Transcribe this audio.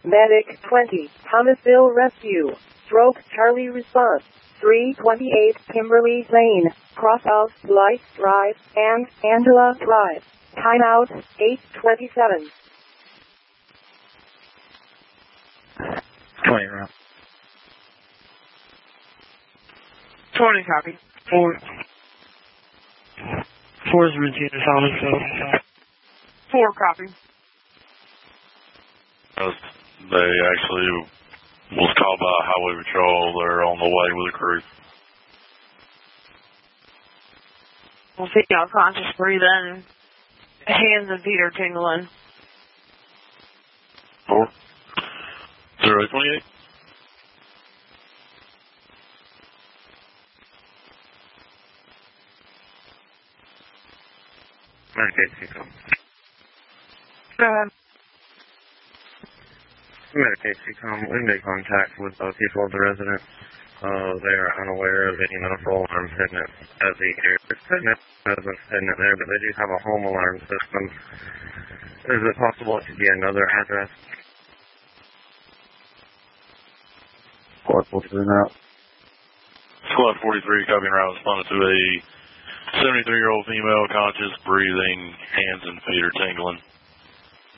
Medic 20, Thomasville Rescue. Stroke Charlie response. 328 Kimberly Lane, cross of Blythe Drive and Angela Drive. Timeout 8:27. 20 round. 20 copy. 4's routine is Thomasville. 4 copy. They actually was called by Highway Patrol. They're on the way with a crew. We'll see unconscious breathing. Hands and feet are tingling. 4. 028. Medication come. Go ahead. Medication come. We made contact with people of the residence. They are unaware of any medical alarm hidden at the area. There's residents hidden there, but they do have a home alarm system. Is it possible it could be another address? Squad 43 now. Squad 43 copying route responded to a 73-year-old female, conscious, breathing, hands and feet are tingling.